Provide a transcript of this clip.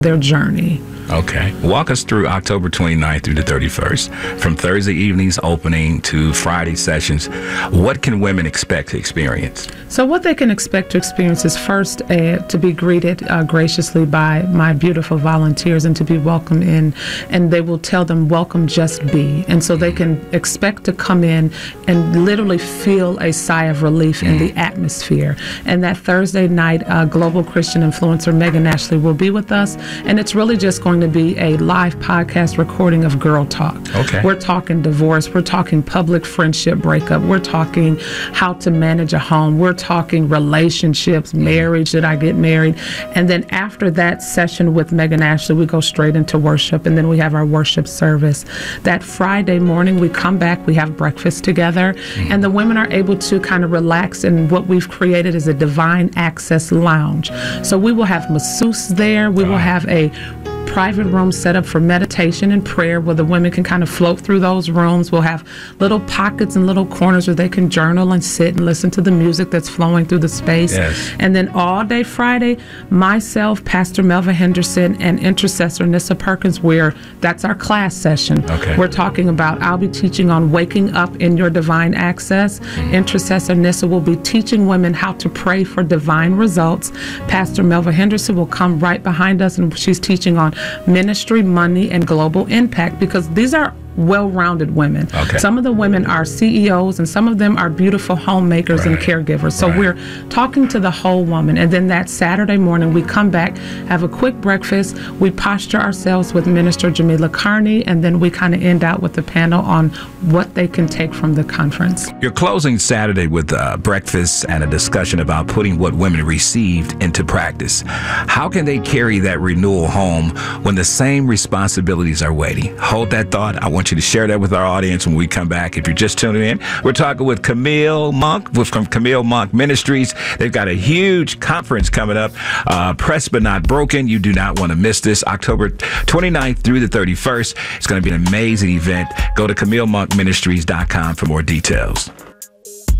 their journey. Okay. Walk us through October 29th through the 31st. From Thursday evenings opening to Friday sessions, what can women expect to experience? So what they can expect to experience is first to be greeted graciously by my beautiful volunteers and to be welcomed in. And they will tell them, welcome, just be. And so they can expect to come in and literally feel a sigh of relief in the atmosphere. And that Thursday night, global Christian influencer Megan Ashley will be with us. And it's really just going to be a live podcast recording of Girl Talk. Okay. We're talking divorce. We're talking public friendship breakup. We're talking how to manage a home. We're talking relationships, marriage, did I get married? And then after that session with Megan Ashley, we go straight into worship, and then we have our worship service. That Friday morning, we come back, we have breakfast together, and the women are able to kind of relax, and what we've created is a divine access lounge. So we will have masseuse there. We will have a private room set up for meditation and prayer where the women can kind of float through those rooms. We'll have little pockets and little corners where they can journal and sit and listen to the music that's flowing through the space. Yes. And then all day Friday, myself, Pastor Melva Henderson, and intercessor Nissa Perkins, that's our class session. Okay. We're talking about, I'll be teaching on waking up in your divine access. Intercessor Nissa will be teaching women how to pray for divine results. Pastor Melva Henderson will come right behind us, and she's teaching on ministry, money, and global impact, because these are well-rounded women. Okay. Some of the women are CEOs, and some of them are beautiful homemakers and caregivers. So we're talking to the whole woman. And then that Saturday morning, we come back, have a quick breakfast, we posture ourselves with Minister Jamila Carney, and then we kind of end out with the panel on what they can take from the conference. You're closing Saturday with breakfast and a discussion about putting what women received into practice. How can they carry that renewal home when the same responsibilities are waiting? Hold that thought. I want you to share that with our audience when we come back. If you're just tuning in, we're talking with Camille Monk from Camille Monk Ministries. They've got a huge conference coming up, Pressed But Not Broken. You do not want to miss this. October 29th through the 31st. It's going to be an amazing event. Go to CamilleMonkMinistries.com for more details.